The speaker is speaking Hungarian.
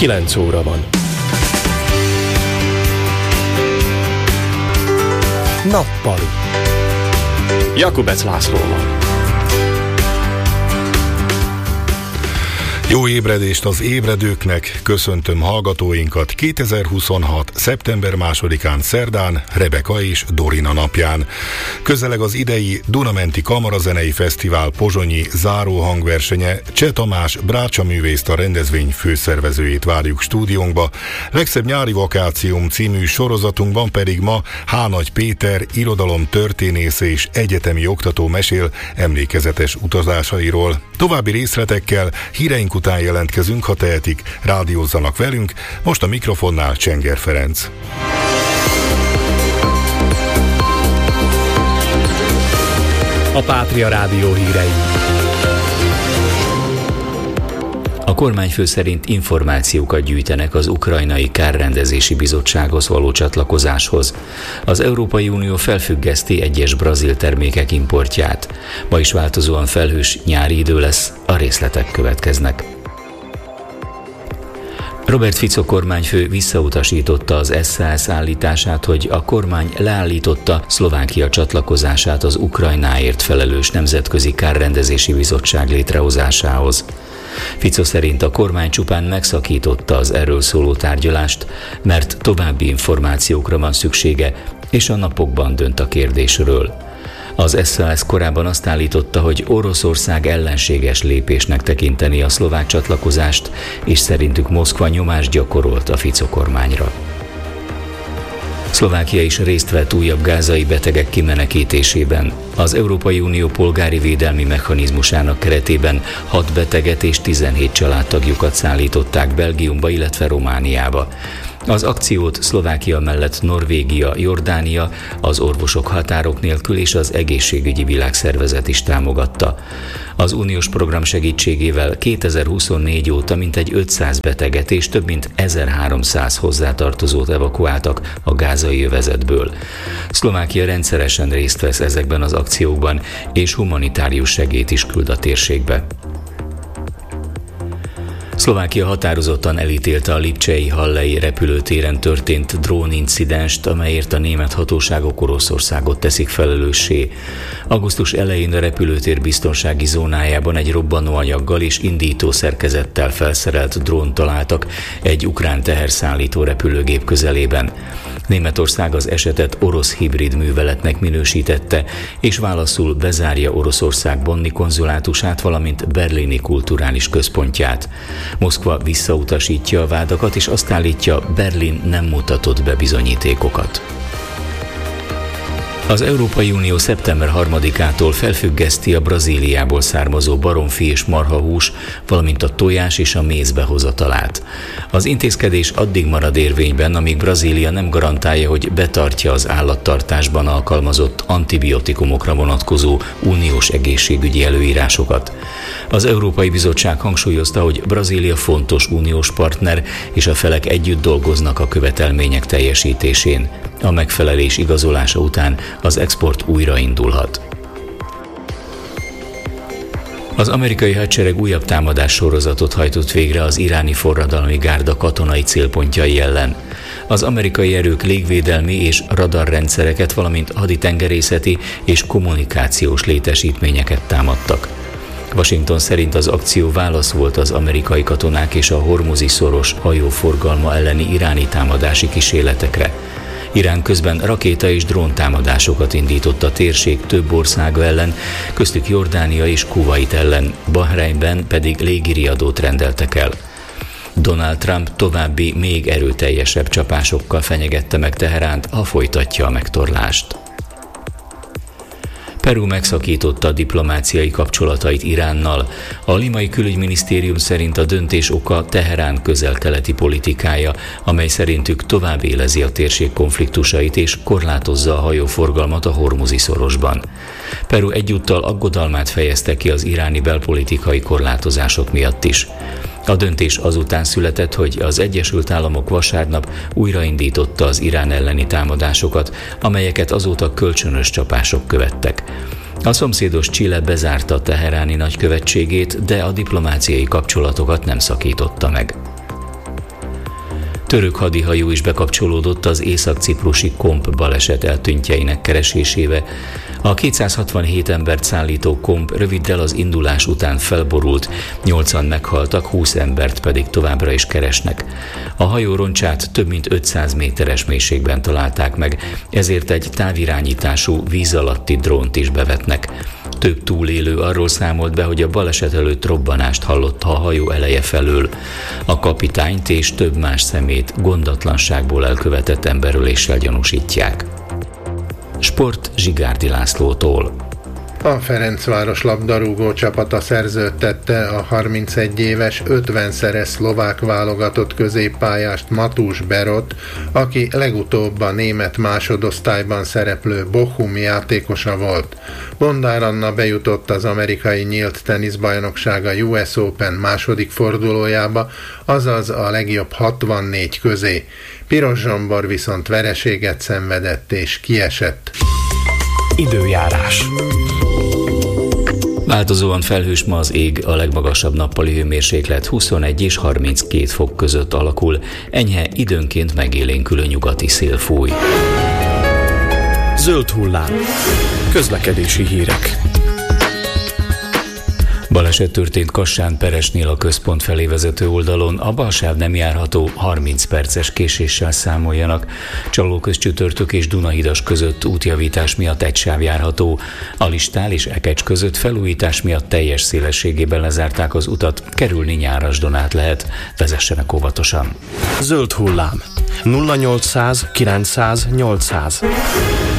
9 óra van. Nappali. Jakubec Lászlóval. Jó ébredést az ébredőknek, köszöntöm hallgatóinkat 2026. szeptember 2-án szerdán, Rebeka és Dorina napján. Közeleg az idei Dunamenti Kamarazenei Fesztivál pozsonyi záróhangversenye, Cseh Tamás brácsaművészt, a rendezvény főszervezőjét várjuk stúdiónkba. Legszebb nyári vakációm című sorozatunkban pedig ma Hánagy Péter irodalomtörténész és egyetemi oktató mesél emlékezetes utazásairól. További részletekkel híreink után jelentkezünk, ha tehetik, rádiózzanak velünk. Most a mikrofonnál Csenger Ferenc. A Pátria Rádió hírei. A kormányfő szerint információkat gyűjtenek az ukrajnai kárrendezési bizottsághoz való csatlakozáshoz. Az Európai Unió felfüggeszti egyes brazil termékek importját. Ma is változóan felhős nyári idő lesz, a részletek következnek. Robert Fico kormányfő visszautasította az SZSZ állítását, hogy a kormány leállította Szlovákia csatlakozását az Ukrajnáért felelős nemzetközi kárrendezési bizottság létrehozásához. Fico szerint a kormány csupán megszakította az erről szóló tárgyalást, mert további információkra van szüksége, és a napokban dönt a kérdésről. Az SZSZ korábban azt állította, hogy Oroszország ellenséges lépésnek tekinteni a szlovák csatlakozást, és szerintük Moszkva nyomást gyakorolt a Fico kormányra. Szlovákia is részt vett újabb gázai betegek kimenekítésében. Az Európai Unió polgári védelmi mechanizmusának keretében 6 beteget és 17 családtagjukat szállították Belgiumba, illetve Romániába. Az akciót Szlovákia mellett Norvégia, Jordánia, az Orvosok Határok Nélkül és az Egészségügyi Világszervezet is támogatta. Az uniós program segítségével 2024 óta mintegy 500 beteget és több mint 1300 hozzátartozót evakuáltak a gázai övezetből. Szlovákia rendszeresen részt vesz ezekben az akciókban, és humanitárius segélyt is küld a térségbe. Szlovákia határozottan elítélte a lipcsei hallei repülőtéren történt drónincidenst, amelyért a német hatóságok Oroszországot teszik felelőssé. Augusztus elején a repülőtér biztonsági zónájában egy robbanóanyaggal és indító szerkezettel felszerelt drónt találtak egy ukrán teherszállító repülőgép közelében. Németország az esetet orosz hibrid műveletnek minősítette, és válaszul bezárja Oroszország bonni konzulátusát, valamint berlini kulturális központját. Moszkva visszautasítja a vádakat, és azt állítja, Berlin nem mutatott be bizonyítékokat. Az Európai Unió szeptember 3-ától felfüggeszti a Brazíliából származó baromfi és marhahús, valamint a tojás és a méz behozatalát. Az intézkedés addig marad érvényben, amíg Brazília nem garantálja, hogy betartja az állattartásban alkalmazott antibiotikumokra vonatkozó uniós egészségügyi előírásokat. Az Európai Bizottság hangsúlyozta, hogy Brazília fontos uniós partner, és a felek együtt dolgoznak a követelmények teljesítésén. A megfelelés igazolása után az export újraindulhat. Az amerikai hadsereg újabb támadás sorozatot hajtott végre az iráni forradalmi gárda katonai célpontjai ellen. Az amerikai erők légvédelmi és radarrendszereket, valamint haditengerészeti és kommunikációs létesítményeket támadtak. Washington szerint az akció válasz volt az amerikai katonák és a Hormuzi-szoros hajóforgalma elleni iráni támadási kísérletekre. Irán közben rakéta- és dróntámadásokat indított a térség több országa ellen, köztük Jordánia és Kuvait ellen, Bahreinben pedig légiriadót rendeltek el. Donald Trump további, még erőteljesebb csapásokkal fenyegette meg Teheránt, ha folytatja a megtorlást. Peru megszakította a diplomáciai kapcsolatait Iránnal. A limai külügyminisztérium szerint a döntés oka Teherán közel-keleti politikája, amely szerintük tovább élezi a térség konfliktusait és korlátozza a hajóforgalmat a Hormuzi-szorosban. Peru egyúttal aggodalmát fejezte ki az iráni belpolitikai korlátozások miatt is. A döntés azután született, hogy az Egyesült Államok vasárnap újraindította az Irán elleni támadásokat, amelyeket azóta kölcsönös csapások követtek. A szomszédos Chile bezárta a teheráni nagykövetségét, de a diplomáciai kapcsolatokat nem szakította meg. Török hadihajó is bekapcsolódott az észak-ciprusi Komp baleset eltűntjeinek keresésébe. A 267 embert szállító Komp röviddel az indulás után felborult, 8-an meghaltak, 20 embert pedig továbbra is keresnek. A hajó roncsát több mint 500 méteres mélységben találták meg, ezért egy távirányítású víz alatti drónt is bevetnek. Több túlélő arról számolt be, hogy a baleset előtt robbanást hallott a hajó eleje felől. A kapitányt és több más szemét gondatlanságból elkövetett emberöléssel gyanúsítják. Sport Zsigárdi Lászlótól. A Ferencváros labdarúgó csapata szerződtette a 31 éves 50-szeres szlovák válogatott középpályást Matús Berot, aki legutóbb a német másodosztályban szereplő Bochum játékosa volt. Bondár Anna bejutott az amerikai nyílt teniszbajnoksága US Open második fordulójába, azaz a legjobb 64 közé. Piros Zsombor viszont vereséget szenvedett és kiesett. Időjárás. Változóan felhős ma az ég, a legmagasabb nappali hőmérséklet 21 és 32 fok között alakul, enyhe időnként megélénkülő nyugati szél fúj. Zöld hullám. Közlekedési hírek. Baleset történt Kassán-Peresnél a központ felé vezető oldalon, a balsáv nem járható, 30 perces késéssel számoljanak. Csalóköz-Csütörtök és Dunahidas között útjavítás miatt egy sáv járható, Alistál és Ekecs között felújítás miatt teljes szélességében lezárták az utat, kerülni Nyárasdon át lehet, vezessenek óvatosan. Zöld hullám. 0800 900 800.